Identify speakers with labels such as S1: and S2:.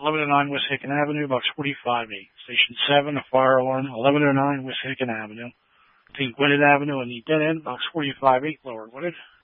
S1: 1109 West Hicken Avenue, box 45-8. Station 7, a fire alarm, 1109 West Hicken Avenue. Team Gwinnett Avenue and the dead end, box 45-8, Lower Gwinnett.